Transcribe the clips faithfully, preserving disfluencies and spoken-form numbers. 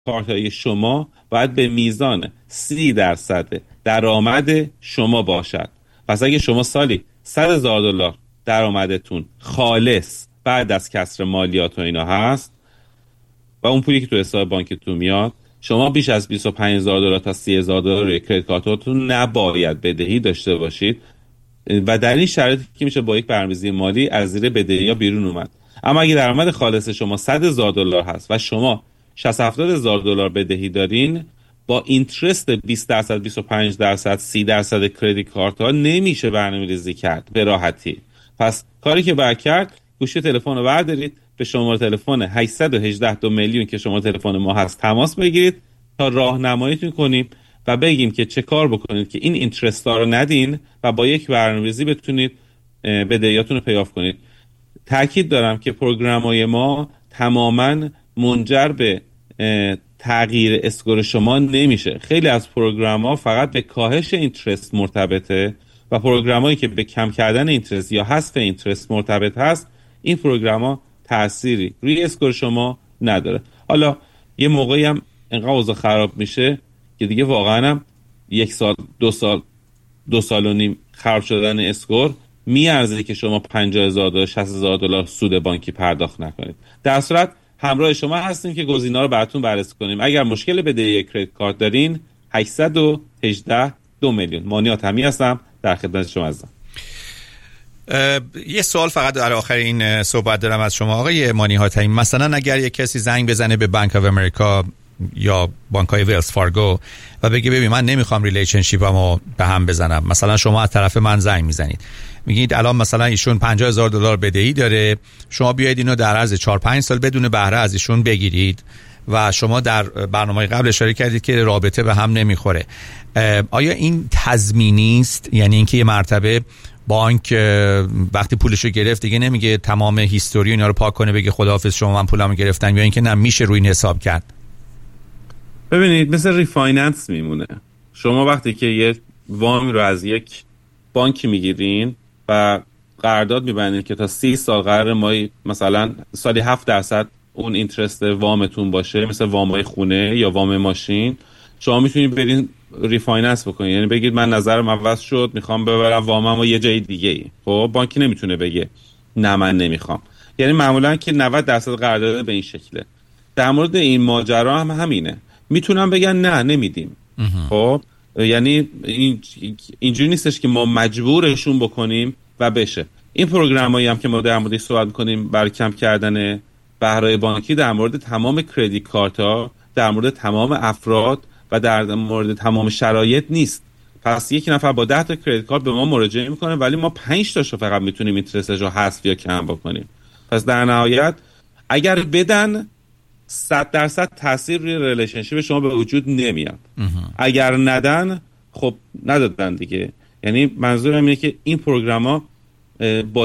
کارت‌های شما باید به میزان سی درصد درآمد شما باشد. پس اگه شما سالی صد هزار دلار درآمدتون خالص بعد از کسر مالیات و اینا هست و اون پولی که تو حساب بانکتون میاد، شما بیش از بیست و پنج هزار دلار تا سی هزار دلار روی کریدیت کارتتون نباید بدهی داشته باشید و در این شرایطی که میشه با یک برنامه‌ریزی مالی از زیر بدهی‌ها بیرون اومد. اما اگه درآمد خالص شما صد هزار دلار هست و شما شصت هفتاد هزار دلار بدهی دارین، با اینترست بیست درصد، بیست و پنج درصد، سی درصد کریدیت کارت ها نمیشه برنامه‌ریزی کرد به راحتی. پس کاری که باید کرد، گوشی تلفن رو بردارید، به شماره تلفن هشت یک هشت دو میلیون که شماره تلفن ما هست تماس بگیرید تا راهنماییتون کنیم و بگیم که چه کار بکنید که این اینترست ها رو ندین و با یک برنامه‌ریزی بتونید بدهیاتون رو پیاف کنید. تأکید دارم که پروگرام‌های ما تماماً منجر به تغییر اسکور شما نمیشه. خیلی از پروگرام‌ها فقط به کاهش اینترست مرتبطه و پروگرام‌هایی که به کم کردن اینترست یا حذف اینترست مرتبط هست، این پروگرام‌ها تأثیری روی اسکور شما نداره. حالا یه موقعی هم انقدر اوضاع خراب میشه که دیگه واقعا هم یک سال دو سال دو سال و نیم خراب شدن اسکور میارزه که شما پنجاه هزار دلار شصت هزار دلار سود بانکی پرداخت نکنید. در صورت همراه شما هستیم که گزینه‌ها رو براتون بررسی کنیم. اگر مشکل بدهی کریدیت کارت دارین، هشت یک هشت دو میلیون. مانی حاتمی هستم، در خدمت شما هستم. یه سوال فقط در آخر این صحبت دارم از شما آقای مانی حاتمی. مثلا اگر یک کسی زنگ بزنه به بانک آف امریکا یا بانک‌های ویلز فارگو و بگه ببین من نمیخوام ریلیشنشیپمو به هم بزنم، مثلا شما از طرف من زنگ میزنید میگید الان مثلا ایشون پنجاه هزار دلار بدهی داره، شما بیاید اینو در عرض چهار پنج سال بدون بهره از ایشون بگیرید و شما در برنامه قبل اشاره کردید که رابطه به هم نمیخوره. آیا این تضمینی است؟ یعنی اینکه یه مرتبه بانک وقتی پولشو گرفت دیگه نمیگه تمام هیستوری اینا رو پاک کنه بگه خداحافظ شما من پولمو گرفتم، یا اینکه نه میشه روی این حساب کرد؟ ببینید مثل ریفایننس میمونه. شما وقتی که یه وامی رو از یک بانکی میگیرین و قرارداد میبندین که تا سی سال قرار مایی مثلا سالی هفت درصد اون اینترست وامتون باشه، مثل وامای خونه یا وام ماشین، شما میتونید برین ریفایننس بکنید. یعنی بگید من نظرم عوض شد، میخوام ببرم واممو یه جای دیگه ای. خب بانکی نمیتونه بگه نه من نمیخوام. یعنی معمولا که نود درصد قرارداد به این شکله. در مورد این ماجرا هم همینه. میتونن بگن نه نمیدیم. خب یعنی این اینجوری نیستش که ما مجبورشون بکنیم و بشه. این پروگرامایی هم که ما در موردش صحبت می‌کنیم برای کم کردن بهره بانکی، در مورد تمام کریدیت کارت‌ها، در مورد تمام افراد و در مورد تمام شرایط نیست. پس یک نفر با ده تا کریدیت کارت به ما مراجعه میکنه ولی ما پنج تاشو فقط میتونیم اینترستش رو حذف یا کم بکنیم. پس در نهایت اگر بدن صد درصد تاثیر روی ریلیشنشیپ شما به وجود نمیاد. اگر ندن خب ندادن دیگه. یعنی منظورم اینه که این پروگراما با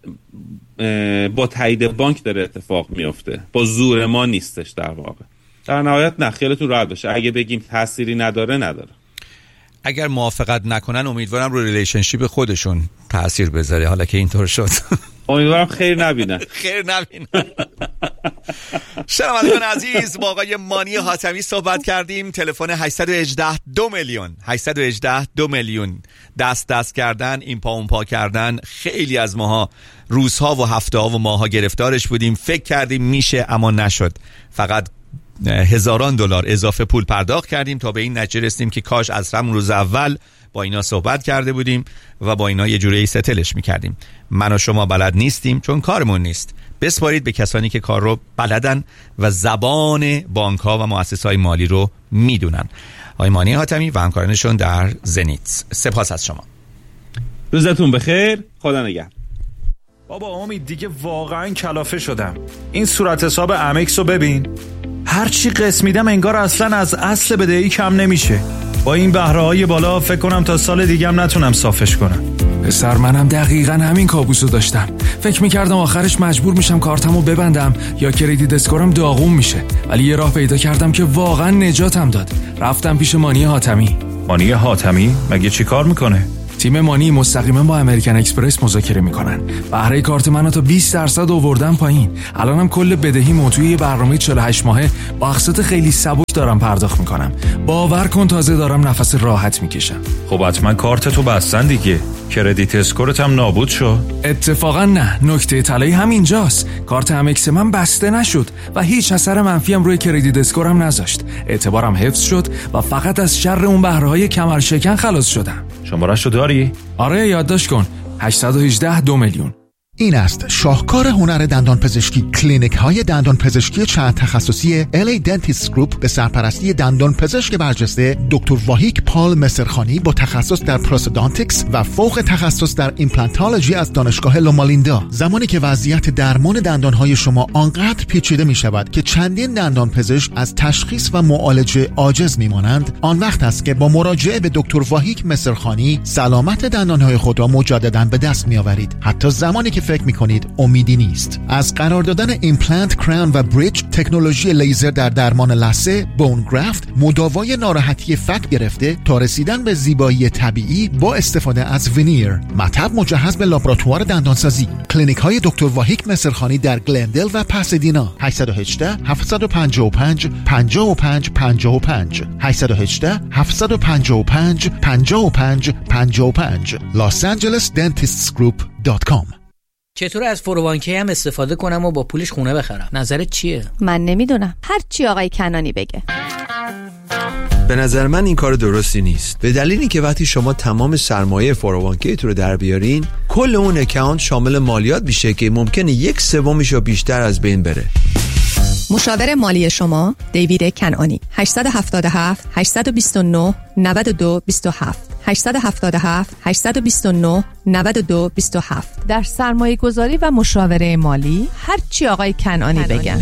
با تایید بانک داره اتفاق میفته، با زور ما نیستش در واقع. در نهایت نه خیالتون راحت باشه، اگه بگیم تأثیری نداره نداره. اگر موافقت نکنن امیدوارم رو ریلیشنشیپ خودشون تأثیر بذاره، حالا که اینطور شد امیدوارم خیر نبینن. خیر نبینن. شنوندگان عزیز، با آقای مانی حاتمی صحبت کردیم. تلفن هشت یک هشت دو میلیون هشت یک هشت دو میلیون. دست دست کردن، این پا اون پا کردن. خیلی از ماها روزها و هفته ها و ماها گرفتارش بودیم، فکر کردیم میشه اما نشد. فقط هزاران دلار اضافه پول پرداخت کردیم تا به این نتیجه رسیدیم که کاش از همون روز اول با اینا صحبت کرده بودیم و با اینا یه جوری ستلش میکردیم. من و شما بلد نیستیم چون کارمون نیست. بسپارید به کسانی که کار رو بلدن و زبان بانک ها و مؤسسات مالی رو میدونن. آقای مانی حاتمی و همکارانشون در زنیت. سپاس از شما. روزتون بخیر. خدا نگهدار. بابا امید دیگه واقعا کلافه شدم. این صورت حساب امکس رو ببین، هر چی قسط میدم انگار اصلا از اصل بدهی کم نمیشه. با این بهره های بالا فکر کنم تا سال دیگه هم نتونم صافش کنم. پسر منم دقیقاً همین کابوسو داشتم. فکر میکردم آخرش مجبور میشم کارتمو ببندم یا کریدیت اسکورم داغون میشه، ولی یه راه پیدا کردم که واقعا نجاتم داد. رفتم پیش مانی حاتمی. مانی حاتمی مگه چی کار میکنه؟ تیم مانی مستقیما با امریکن اکسپرس مذاکره میکنن. بهره کارت منو تا بیست درصد آوردن پایین. الانم کل بدهیمو توی یه برنامه چهل و هشت ماهه با اقساط خیلی سبک دارم پرداخت میکنم. باور کن تازه دارم نفس راحت میکشم. خب حتما کارتتو بستن دیگه. کردیت اسکورت هم نابود شد. اتفاقا نه، نکته طلایی همینجاست. کارت امکس من بسته نشد و هیچ اثر منفی هم روی کردیت اسکورم نذاشت. اعتبارم حفظ شد و فقط از شر اون بهره‌های کمر شکن خلاص شدم. شماره‌شو داری؟ آره یادداشت کن. هشت یک هشت دو میلیون. این است شاهکار هنر دندان پزشکی. کلینیک های دندان پزشکی چند تخصصی ال ای Dentist Group به سرپرستی دندان پزشک برجسته دکتر واهیک پال مصرخانی با تخصص در پروستودانتیکس و فوق تخصص در ایمپلانتولوژی از دانشگاه لومالیندا. زمانی که وضعیت درمان دندان های شما آنقدر پیچیده می شود که چندین دندان پزشک از تشخیص و معالجه عاجز می مانند، آن وقت است که با مراجعه به دکتر واهیک مصرخانی سلامت دندان های خود را مجددا به دست می آورید، حتی زمانی که فکر میکنید امیدی نیست. از قرار دادن ایمپلنت، کراون و بریج، تکنولوژی لیزر در درمان لثه، بون گرافت، مداوای ناراحتی فک گرفته تا رسیدن به زیبایی طبیعی با استفاده از وینیر، مطب مجهز به لابراتوار دندانسازی. کلینیک های دکتر واهیک مصرخانی در گلندل و پاسادینا. هشت یک هشت هفت پنج پنج پنج پنج پنج پنج هشت یک هشت هفت پنج پنج پنج پنج پنج پنج los angeles dentists group dot com. چطور از فوروانکی هم استفاده کنم و با پولش خونه بخرم؟ نظرت چیه؟ من نمیدونم، هر چی آقای کنانی بگه. به نظر من این کار درستی نیست، به دلیلی که وقتی شما تمام سرمایه فوروانکی تو رو در بیارین، کل اون اکانت شامل مالیات میشه که ممکنه یک سومیش رو بیشتر از بین بره. مشاور مالی شما دیوید کنعانی. هشت هفت هفت هشت دو نه نه دو دو هفت هشت هفت هفت هشت دو نه نه دو دو هفت. در سرمایه گذاری و مشاوره مالی هر چی آقای کنعانی بگن.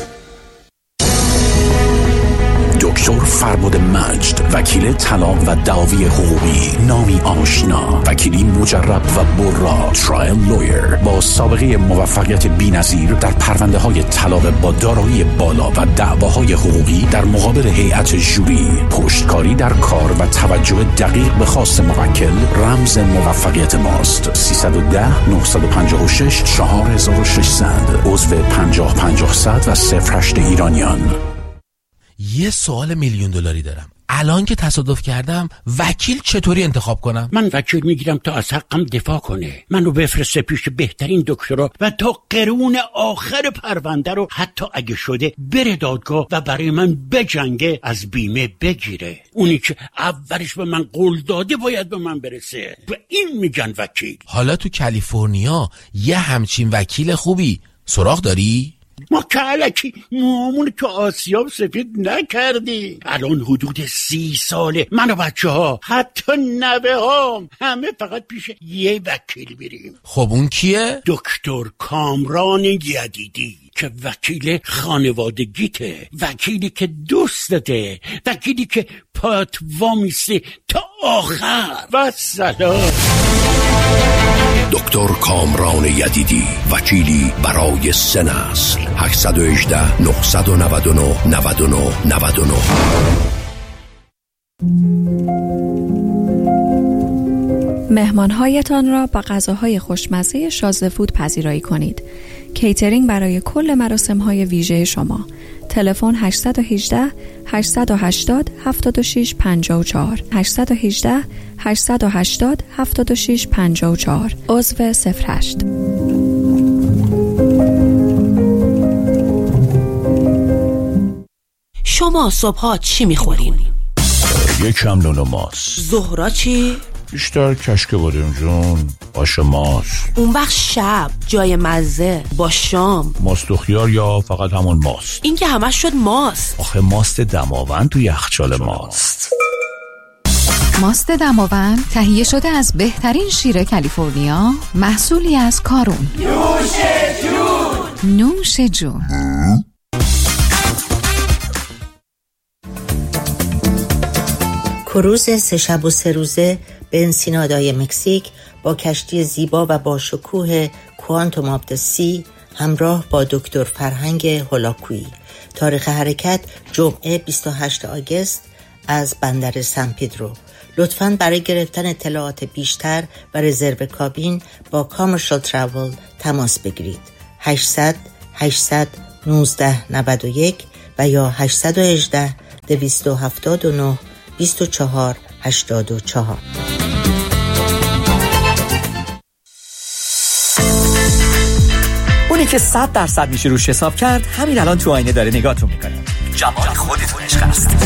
دکتر فربد مجد، وکیل طلاق و دعاوی حقوقی، نامی آشنا، وکیلی مجرب و برا، ترایل لویر با سابقه موفقیت بی‌نظیر در پرونده های طلاق با دارایی بالا و دعواهای حقوقی در مقابل هیئت ژوری، پشتکاری در کار و توجه دقیق به خواست موکل رمز موفقیت ماست. سیصد و ده نهصد و پنجاه و شش چهار هزار و ششصد، عضو پنجاه پنجاه صد و صفر هشت ایرانیان. یه سوال میلیون دلاری دارم. الان که تصادف کردم وکیل چطوری انتخاب کنم؟ من وکیل میگیرم تا از حقم دفاع کنه، منو بفرسته پیش بهترین دکترا و تا قرون آخر پرونده رو حتی اگه شده بره دادگاه و برای من بجنگه، از بیمه بگیره. اونی که اولش به من قول داده باید به من برسه. و این میگن وکیل. حالا تو کالیفرنیا یه همچین وکیل خوبی سراغ داری؟ ما که علکی موامون تو آسیاب سفید نکردی. الان حدود سی ساله من و بچه ها حتی نوه هام همه فقط پیش یه وکیل میریم. خب اون کیه؟ دکتر کامران یدیدی که وکیل خانوادگیته، وکیلی که دوستته، وکیلی که پات وامیسته تا آخر. و سلام. دکتر کامران یدیدی، وکیلی برای سه نسل. هشت یک هشت نه نه نه نه نه نه نه. مهمانهایتان را با غذاهای خوشمزه شازده فود پذیرایی کنید. کیترینگ برای کل مراسم‌های ویژه شما. تلفن هشت یک هشت هشت هشت صفر هفت شش پنج چهار هشت یک هشت هشت هشت صفر هفت شش پنج چهار، عضو صفر هشت. شما صبحا چی میخورین؟ یکم نون و ماست. ظهرا چی؟ بیشتر کشک بادم جون، آش ماست. اون وقت شب جای مزه با شام ماست و خیار یا فقط همون ماست؟ این که همش شد ماست. آخه ماست دماوند تو یخچال ماست. ماست دماوند تهیه شده از بهترین شیر کالیفرنیا، محصولی از کارون. نوش جون. نوش جون. کروز سه شب و سه روزه به انسینادای مکزیک با کشتی زیبا و با شکوه کوانتوم آف د سی همراه با دکتر فرهنگ هولاکویی. تاریخ حرکت جمعه بیست و هشتم آگوست از بندر سن پدرو. لطفاً برای گرفتن اطلاعات بیشتر و رزرو کابین با کامرشال تراول تماس بگیرید. هشتصد هشتصد نوزده نود و یک و یا هشتصد و هجده دویست و هفتاد و نه بیست و چهار هشتاد و چهار. اونی که صد درصد میشه روش حساب کرد همین الان تو آینه داره نگاهتون میکنه. جمال خودتون عشق است.